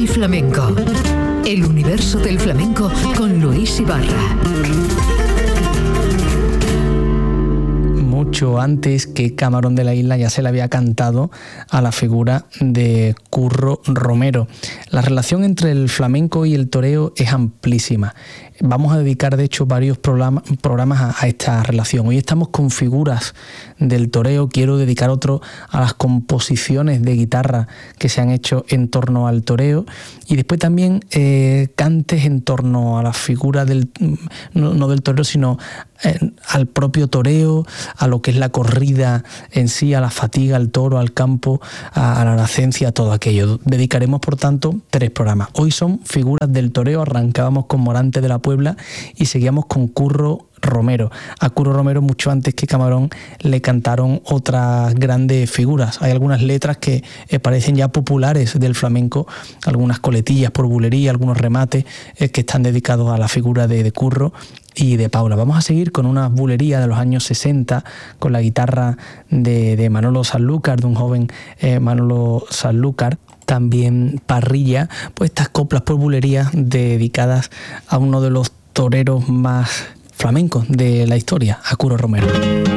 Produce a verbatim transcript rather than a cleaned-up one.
Soy Flamenco. El universo del flamenco con Luis Ibarra. Mucho antes que Camarón de la Isla ya se le había cantado a la figura de Curro Romero. La relación entre el flamenco y el toreo es amplísima. Vamos a dedicar, de hecho, varios programas a, a esta relación. Hoy estamos con figuras del toreo. Quiero dedicar otro a las composiciones de guitarra que se han hecho en torno al toreo. Y después también eh, cantes en torno a la figura del, no, no del toreo, sino eh, al propio toreo, a lo que es la corrida en sí, a la fatiga, al toro, al campo, a, a la nacencia, a todo aquello. Dedicaremos, por tanto, tres programas. Hoy son figuras del toreo. Arrancábamos con Morante de la Puebla y seguíamos con Curro Romero. A Curro Romero, mucho antes que Camarón, le cantaron otras grandes figuras. Hay algunas letras que eh, parecen ya populares del flamenco, algunas coletillas por bulería, algunos remates eh, que están dedicados a la figura de, de Curro y de Paula. Vamos a seguir con una bulería de los años sesenta, con la guitarra de, de Manolo Sanlúcar, de un joven eh, Manolo Sanlúcar. También Parrilla, pues estas coplas por bulería dedicadas a uno de los toreros más flamencos de la historia, a Curro Romero.